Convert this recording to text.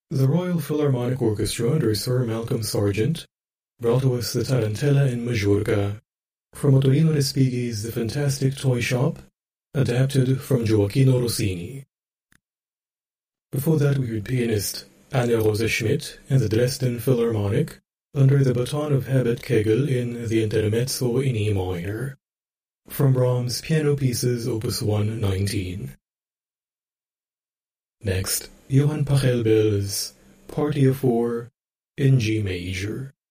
The Royal Philharmonic Orchestra under Sir Malcolm Sargent brought to us the Tarantella in Majorca from Ottorino Respighi's The Fantastic Toy Shop, adapted from Gioacchino Rossini. Before that we heard pianist Anna Rosa Schmidt and the Dresden Philharmonic under the baton of Herbert Kegel in the Intermezzo in E minor, from Brahms' Piano Pieces Opus 119. Next, Johann Pachelbel's Party of Four in G major.